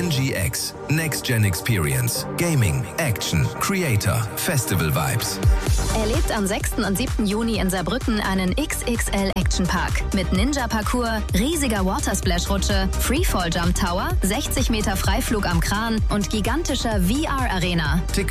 NGX. Next Gen Experience. Gaming, Action, Creator, Festival Vibes. Erlebt am 6. und 7. Juni in Saarbrücken einen XXL Action Park mit Ninja-Parcours, riesiger Watersplash-Rutsche, Freefall-Jump Tower, 60 Meter Freiflug am Kran und gigantischer VR-Arena.